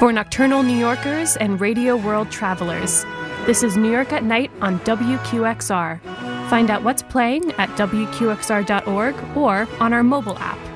For nocturnal New Yorkers and radio world travelers, this is New York at Night on WQXR. Find out what's playing at WQXR.org or on our mobile app.